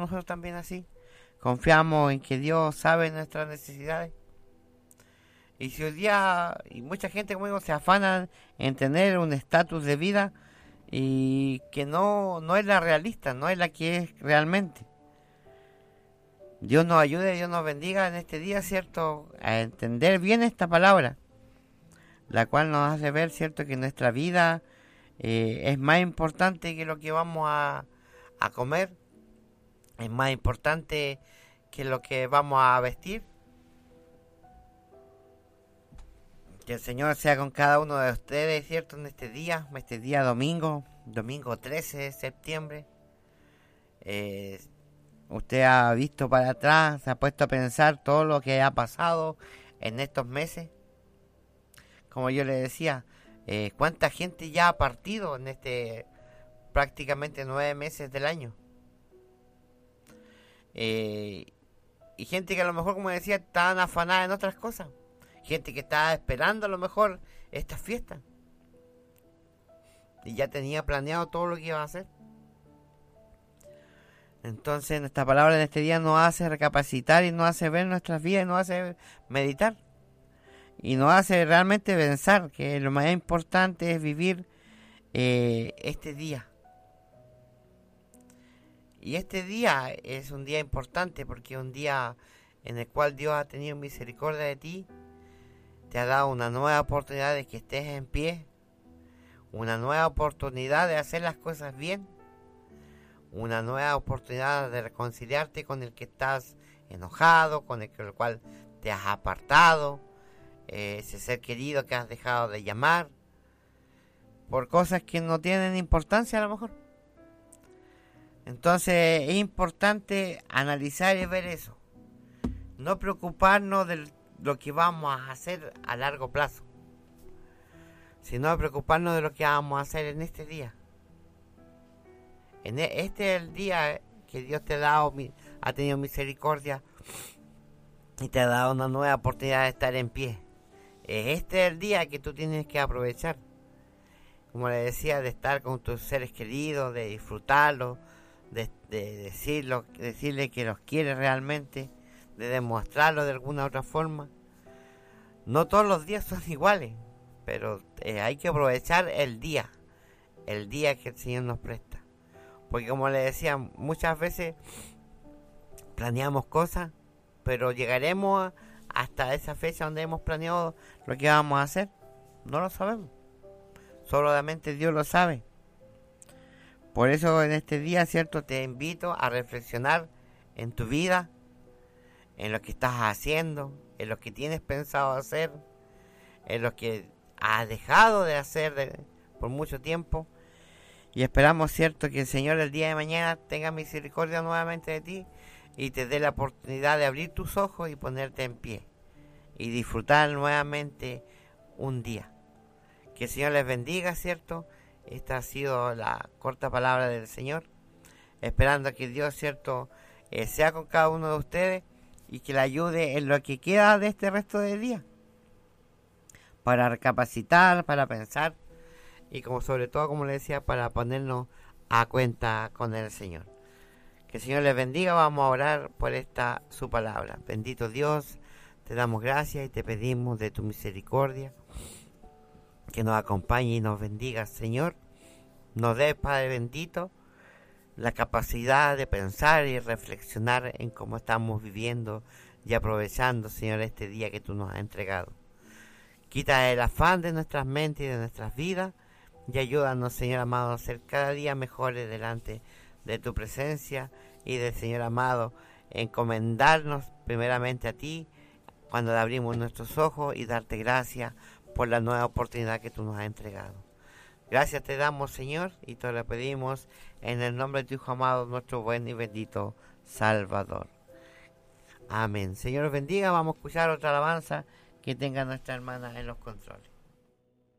nosotros también así. Confiamos en que Dios sabe nuestras necesidades. Y si hoy día, y mucha gente como digo, se afana en tener un estatus de vida y que no es la realista, no es la que es realmente. Dios nos ayude, Dios nos bendiga en este día, ¿cierto? A entender bien esta palabra, la cual nos hace ver, ¿cierto? Que nuestra vida es más importante que lo que vamos a comer, es más importante que lo que vamos a vestir. Que el Señor sea con cada uno de ustedes, ¿cierto? En este día domingo 13 de septiembre. Usted ha visto para atrás, se ha puesto a pensar todo lo que ha pasado en estos meses. Como yo le decía, cuánta gente ya ha partido en prácticamente 9 meses del año. Y gente que a lo mejor, como decía, estaban afanadas en otras cosas. Gente que estaba esperando a lo mejor esta fiesta. Y ya tenía planeado todo lo que iba a hacer. Entonces nuestra palabra en este día nos hace recapacitar y nos hace ver nuestras vidas y nos hace meditar. Y nos hace realmente pensar que lo más importante es vivir este día. Y este día es un día importante porque es un día en el cual Dios ha tenido misericordia de ti. Te ha dado una nueva oportunidad de que estés en pie. Una nueva oportunidad de hacer las cosas bien. Una nueva oportunidad de reconciliarte con el que estás enojado, con el cual te has apartado. Ese ser querido que has dejado de llamar. Por cosas que no tienen importancia a lo mejor. Entonces es importante analizar y ver eso. No preocuparnos de lo que vamos a hacer a largo plazo, sino preocuparnos de lo que vamos a hacer en este día. Este es el día que Dios te ha tenido misericordia y te ha dado una nueva oportunidad de estar en pie. Este es el día que tú tienes que aprovechar, como le decía, de estar con tus seres queridos, de disfrutarlos, de decirle que los quieres realmente, de demostrarlo de alguna otra forma. No todos los días son iguales, pero hay que aprovechar el día que el Señor nos presta. Porque como le decía, muchas veces planeamos cosas, pero llegaremos hasta esa fecha donde hemos planeado lo que vamos a hacer. No lo sabemos. Solamente Dios lo sabe. Por eso en este día, ¿cierto? Te invito a reflexionar en tu vida, en lo que estás haciendo, en lo que tienes pensado hacer, en lo que has dejado de hacer por mucho tiempo. Y esperamos, ¿cierto?, que el Señor el día de mañana tenga misericordia nuevamente de ti y te dé la oportunidad de abrir tus ojos y ponerte en pie y disfrutar nuevamente un día. Que el Señor les bendiga, ¿cierto? Esta ha sido la corta palabra del Señor, esperando que Dios, ¿cierto?, sea con cada uno de ustedes y que le ayude en lo que queda de este resto del día, para recapacitar, para pensar y como sobre todo, como le decía, para ponernos a cuenta con el Señor. Que el Señor les bendiga. Vamos a orar por esta su palabra. Bendito Dios, te damos gracias y te pedimos de tu misericordia que nos acompañe y nos bendiga, Señor. Nos dé, Padre bendito, la capacidad de pensar y reflexionar en cómo estamos viviendo y aprovechando, Señor, este día que tú nos has entregado. Quita el afán de nuestras mentes y de nuestras vidas y ayúdanos, Señor amado, a ser cada día mejores delante de tu presencia y del Señor amado, encomendarnos primeramente a ti cuando abrimos nuestros ojos y darte gracias por la nueva oportunidad que tú nos has entregado. Gracias te damos, Señor, y te lo pedimos en el nombre de tu Hijo amado, nuestro buen y bendito Salvador. Amén. Señor bendiga. Vamos a escuchar otra alabanza que tenga nuestra hermana en los controles.